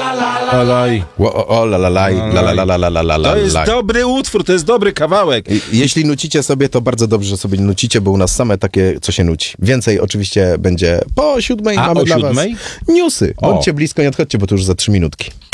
Alaj. O, la la laj, la la la la la la la la. To jest dobry utwór, to jest dobry kawałek. Jeśli nucicie sobie, to bardzo dobrze, że sobie nucicie, bo u nas same takie, co się nuci. Więcej oczywiście będzie po 7:00. A mamy o dla 7:00? was newsy. Bądźcie blisko, nie odchodźcie, bo to już za 3 minutki.